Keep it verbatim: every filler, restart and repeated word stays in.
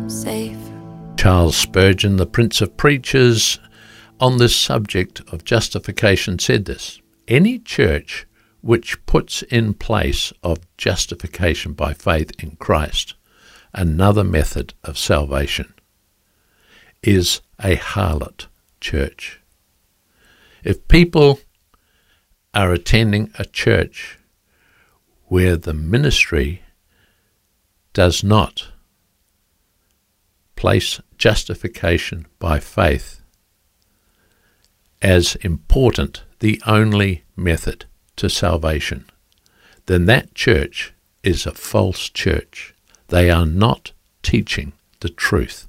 safe. Charles Spurgeon, the Prince of Preachers, on this subject of justification said this: any church which puts in place of justification by faith in Christ another method of salvation is a harlot church. If people are attending a church where the ministry does not place justification by faith as important, the only method to salvation, then that church is a false church. They are not teaching the truth.